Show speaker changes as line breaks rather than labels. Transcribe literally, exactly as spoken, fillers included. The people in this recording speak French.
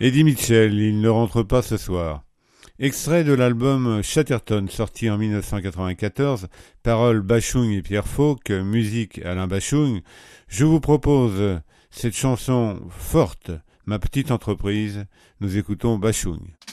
Eddie Mitchell, il ne rentre pas ce soir. Extrait de l'album Chatterton, sorti en mille neuf cent quatre-vingt-quatorze, paroles Bashung et Pierre Falk, musique Alain Bashung. Je vous propose cette chanson forte, Ma petite entreprise. Nous écoutons Bashung.